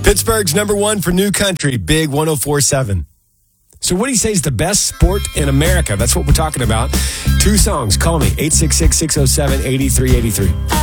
Pittsburgh's number one for new country, Big 104.7. So what do you say is the best sport in America? That's what we're talking about. 2 songs. Call me, 866-607-8383.